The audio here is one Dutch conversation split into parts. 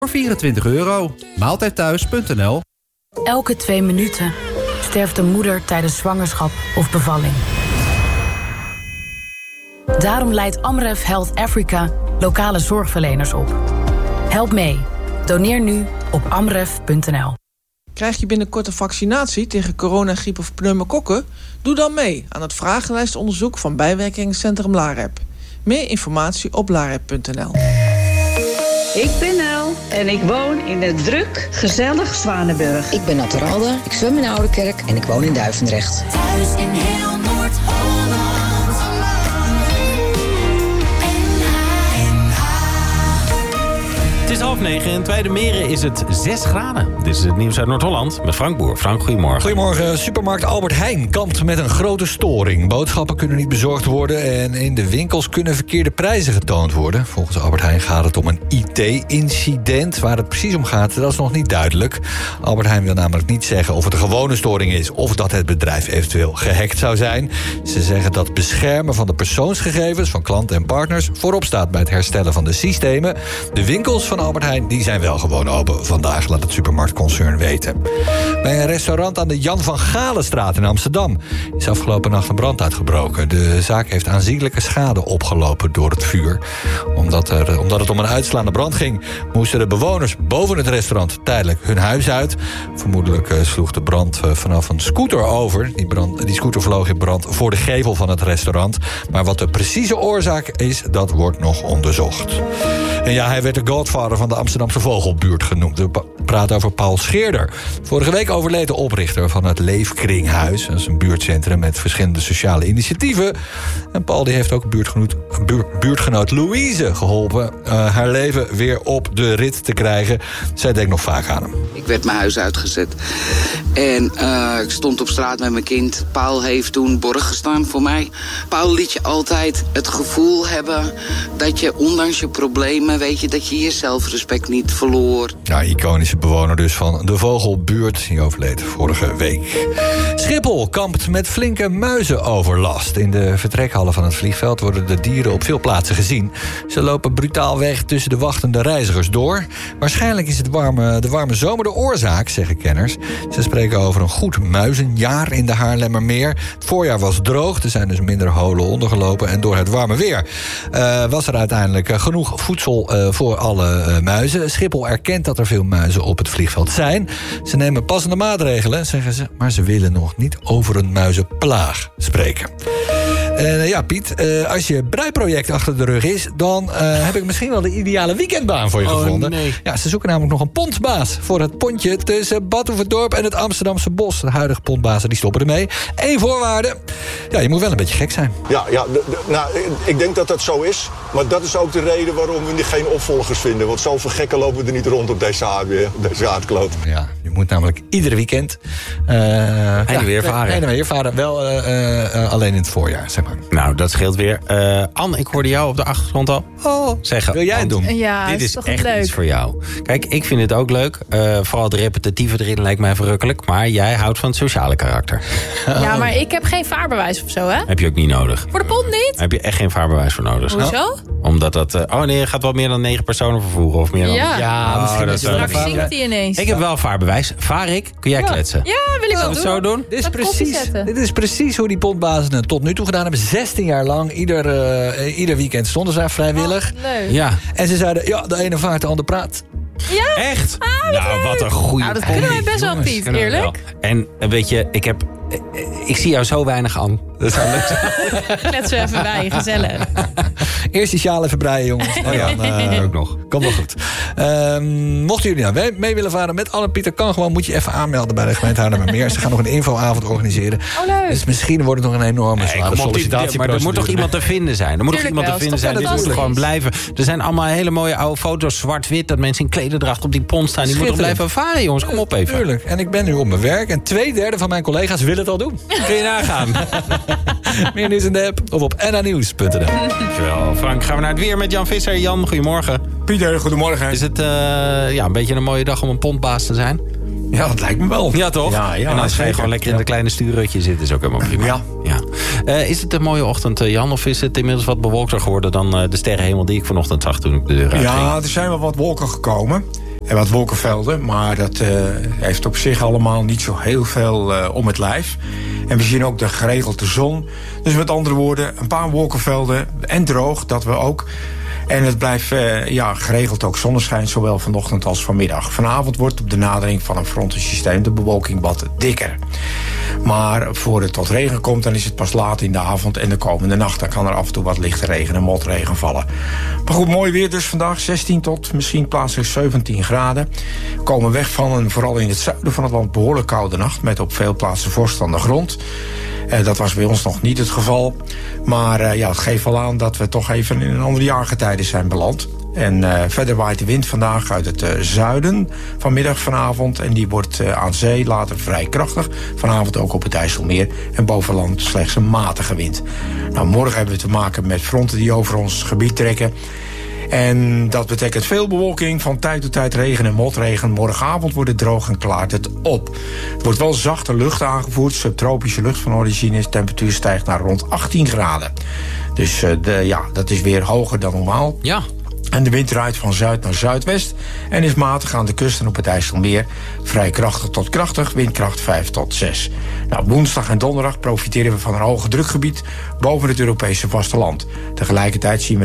voor €24. Maaltijdthuis.nl. Elke 2 minuten sterft een moeder tijdens zwangerschap of bevalling. Daarom leidt Amref Health Africa lokale zorgverleners op. Help mee. Doneer nu op amref.nl. Krijg je binnenkort een vaccinatie tegen corona, griep of pneumokokken? Doe dan mee aan het vragenlijstonderzoek van bijwerkingencentrum LAREP. Meer informatie op larep.nl. Ik ben Nel en ik woon in het druk, gezellig Zwanenburg. Ik ben Naturalde, ik zwem in Oudekerk en ik woon in Duivendrecht. Thuis in heel Noord-Holland. Het is 8:30. In Tweede Meren is het 6 graden. Dit is het nieuws uit Noord-Holland met Frank Boer. Frank, goedemorgen. Goedemorgen. Supermarkt Albert Heijn kampt met een grote storing. Boodschappen kunnen niet bezorgd worden en in de winkels kunnen verkeerde prijzen getoond worden. Volgens Albert Heijn gaat het om een IT-incident. Waar het precies om gaat, dat is nog niet duidelijk. Albert Heijn wil namelijk niet zeggen of het een gewone storing is of dat het bedrijf eventueel gehackt zou zijn. Ze zeggen dat beschermen van de persoonsgegevens van klanten en partners voorop staat bij het herstellen van de systemen. De winkels van Albert Heijn die zijn wel gewoon open vandaag, laat het supermarktconcern weten. Bij een restaurant aan de Jan van Galenstraat in Amsterdam is afgelopen nacht een brand uitgebroken. De zaak heeft aanzienlijke schade opgelopen door het vuur. Omdat het om een uitslaande brand ging, moesten de bewoners boven het restaurant tijdelijk hun huis uit. Vermoedelijk sloeg de brand vanaf een scooter over. Die scooter vloog in brand voor de gevel van het restaurant. Maar wat de precieze oorzaak is, dat wordt nog onderzocht. En ja, hij werd de godfather van de Amsterdamse vogelbuurt genoemd. We praten over Paul Scheerder. Vorige week overleed de oprichter van het Leefkringhuis. Dat is een buurtcentrum met verschillende sociale initiatieven. En Paul die heeft ook buurtgenoot Louise geholpen haar leven weer op de rit te krijgen. Zij denkt nog vaak aan hem. Ik werd mijn huis uitgezet. En ik stond op straat met mijn kind. Paul heeft toen borg gestaan voor mij. Paul liet je altijd het gevoel hebben dat je ondanks je problemen, weet je, dat je je zelfrespect niet verloor. Ja, iconische bewoner dus van de vogelbuurt. Die overleed vorige week. Schiphol kampt met flinke muizenoverlast. In de vertrekhallen van het vliegveld worden de dieren op veel plaatsen gezien. Ze lopen brutaal weg tussen de wachtende reizigers door. Waarschijnlijk is de warme zomer de oorzaak, zeggen kenners. Ze spreken over een goed muizenjaar in de Haarlemmermeer. Het voorjaar was droog, er zijn dus minder holen ondergelopen. En door het warme weer was er uiteindelijk genoeg voedsel voor alle muizen. Schiphol erkent dat er veel muizen op het vliegveld zijn. Ze nemen passende maatregelen, zeggen ze, maar ze willen nog niet over een muizenplaag spreken. Ja, Piet, als je breiproject achter de rug is, dan heb ik misschien wel de ideale weekendbaan voor je gevonden. Nee. Ja, ze zoeken namelijk nog een pontbaas voor het pontje tussen Bad Hoeverdorp en het Amsterdamse Bos. De huidige pontbazen die stoppen ermee. Eén voorwaarde, ja, je moet wel een beetje gek zijn. Ja, nou, ik denk dat dat zo is. Maar dat is ook de reden waarom we geen opvolgers vinden. Want zoveel gekken lopen er niet rond op deze aardkloot. Ja, je moet namelijk iedere weekend heen en weer varen. Wel alleen in het voorjaar, zeg maar. Nou, dat scheelt weer. Anne, ik hoorde jou op de achtergrond al zeggen. Wil jij het doen? Ja, dit is toch echt leuk. iets voor jou. Kijk, ik vind het ook leuk. Vooral het repetitieve erin lijkt mij verrukkelijk. Maar jij houdt van het sociale karakter. Ja, maar ik heb geen vaarbewijs of zo, hè? Heb je ook niet nodig. Voor de pont niet? Heb je echt geen vaarbewijs voor nodig. Hoezo? Omdat dat... nee, je gaat wel meer dan 9 personen vervoeren. Of meer dan... Ja, misschien dat is is straks zingt hij ineens. Ik heb wel vaarbeweis. Vaar ik? Kun jij kletsen? Ja, wil ik wel doen. Zullen we het zo doen? Dit is precies hoe die pontbazen het tot nu toe gedaan hebben. 16 jaar lang. Ieder weekend stonden zij vrijwillig. Leuk. Ja. En ze zeiden, ja, de ene vaart, de ander praat. Ja? Echt? Wat Nou, wat een goeie Nou, dat kunnen wij best wel, Piet, Kunnen we eerlijk. wel. En weet je, ik zie jou zo weinig aan. Dat zou leuk zijn. Net zo even bij, gezellig. Eerst die sjaal even breien, jongens. Oh ja, ook nog. Komt wel goed. Mochten jullie nou mee willen varen met Anne Pieter, kan gewoon, moet je even aanmelden bij de gemeente Haarlemmermeer. Ze gaan nog een infoavond organiseren. Oh, leuk. Dus misschien wordt het nog een enorme zware sollicitatieprocedure. Maar er moet toch iemand te vinden zijn? Er moet toch iemand te vinden zijn? Dit moet gewoon blijven. Er zijn allemaal hele mooie oude foto's, zwart-wit, dat mensen in klederdracht op die pont staan. Die moeten blijven varen, jongens. Kom op even. Tuurlijk. En ik ben nu op mijn werk en 2/3 van mijn collega's willen het al doen. Kun je nagaan. Meer nieuws in de app of op nanieuws.nl. Dankjewel, Frank. Gaan we naar het weer met Jan Visser. Jan, goedemorgen. Pieter, goedemorgen. Is het een beetje een mooie dag om een pontbaas te zijn? Ja, dat lijkt me wel. Ja, toch? Ja, en dan ga je gewoon lekker in de kleine stuurrutje zitten. Is ook helemaal prima. Ja. Is het een mooie ochtend, Jan? Of is het inmiddels wat bewolkter geworden dan de sterrenhemel die ik vanochtend zag toen ik de deur uitging? Ja, er zijn wel wat wolken gekomen. en wat wolkenvelden. Maar dat heeft op zich allemaal niet zo heel veel om het lijf. En we zien ook geregeld de zon. Dus met andere woorden, een paar wolkenvelden en droog, dat we ook. En het blijft geregeld ook zonneschijn, zowel vanochtend als vanmiddag. Vanavond wordt op de nadering van een frontensysteem de bewolking wat dikker. Maar voor het tot regen komt, dan is het pas laat in de avond en de komende nacht. Dan kan er af en toe wat lichte regen en motregen vallen. Maar goed, mooi weer dus vandaag. 16 tot misschien plaatselijk 17 graden. We komen weg van een vooral in het zuiden van het land behoorlijk koude nacht. Met op veel plaatsen vorst aan de grond. Dat was bij ons nog niet het geval. Maar het geeft wel aan dat we toch even in een andere jaargetijde zijn beland. En verder waait de wind vandaag uit het zuiden vanmiddag vanavond. En die wordt aan zee later vrij krachtig. Vanavond ook op het IJsselmeer. En boven land slechts een matige wind. Nou, morgen hebben we te maken met fronten die over ons gebied trekken. En dat betekent veel bewolking, van tijd tot tijd regen en motregen. Morgenavond wordt het droog en klaart het op. Er wordt wel zachte lucht aangevoerd, subtropische lucht van origine. De temperatuur stijgt naar rond 18 graden. Dus dat is weer hoger dan normaal. Ja. En de wind draait van zuid naar zuidwest en is matig aan de kust en op het IJsselmeer. Vrij krachtig tot krachtig, windkracht 5 tot 6. Nou, woensdag en donderdag profiteren we van een hoge drukgebied boven het Europese vasteland. Tegelijkertijd zien we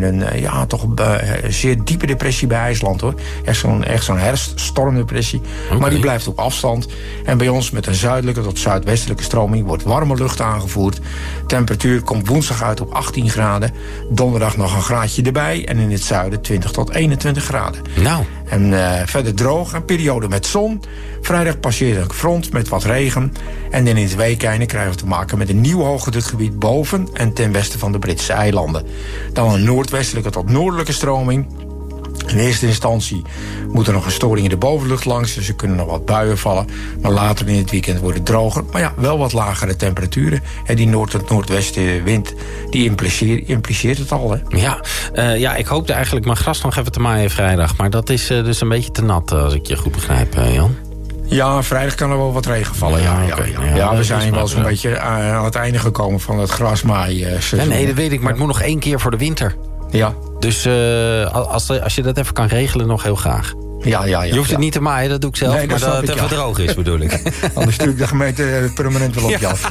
een zeer diepe depressie bij IJsland, hoor. Echt zo'n herfststormdepressie. Okay. Maar die blijft op afstand. En bij ons met een zuidelijke tot zuidwestelijke stroming wordt warme lucht aangevoerd. Temperatuur komt woensdag uit op 18 graden. Donderdag nog een graadje erbij. En in het zuiden 20 tot 21 graden. Nou. En verder droog, een periode met zon. Vrijdag passeert een front met wat regen. En in het weekeinde krijgen we te maken met een nieuw hoogdrukgebied boven en ten westen van de Britse eilanden. Dan een noordwestelijke tot noordelijke stroming. In eerste instantie moet er nog een storing in de bovenlucht langs, dus er kunnen nog wat buien vallen. Maar later in het weekend wordt het droger. Maar ja, wel wat lagere temperaturen. En die noord- tot noordwestenwind, die impliceert het al, hè? Ik hoopte eigenlijk mijn gras nog even te maaien vrijdag. Maar dat is dus een beetje te nat, als ik je goed begrijp, Jan. Ja, vrijdag kan er wel wat regen vallen. We zijn wel zo'n beetje aan het einde gekomen van het grasmaaien. Nee, dat weet ik, maar het moet nog 1 keer voor de winter. Ja. Dus als je dat even kan regelen, nog heel graag. Ja. Je hoeft het niet te maaien, dat doe ik zelf. Nee, maar dat het even droog is, bedoel ik. Anders stuur ik de gemeente permanent wel op je af.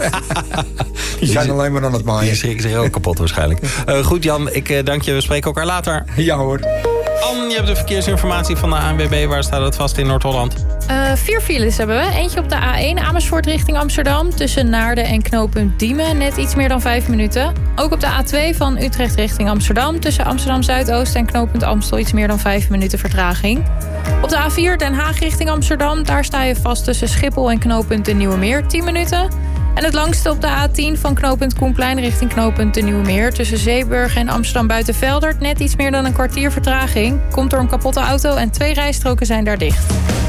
Die zijn alleen maar aan het maaien. Die schrikken zich ook kapot waarschijnlijk. Goed Jan, ik dank je. We spreken elkaar later. Ja hoor. Anne, je hebt de verkeersinformatie van de ANWB. Waar staat het vast in Noord-Holland? 4 files hebben we. Eentje op de A1 Amersfoort richting Amsterdam. Tussen Naarden en knooppunt Diemen. Net iets meer dan 5 minuten. Ook op de A2 van Utrecht richting Amsterdam. Tussen Amsterdam Zuidoost en knooppunt Amstel. Iets meer dan 5 minuten vertraging. Op de A4 Den Haag richting Amsterdam. Daar sta je vast tussen Schiphol en knooppunt De Nieuwe Meer. 10 minuten. En het langste op de A10 van knooppunt Koenplein richting knooppunt De Nieuwe Meer. Tussen Zeeburg en Amsterdam Buitenveldert. Net iets meer dan een kwartier vertraging. Komt door een kapotte auto en 2 rijstroken zijn daar dicht.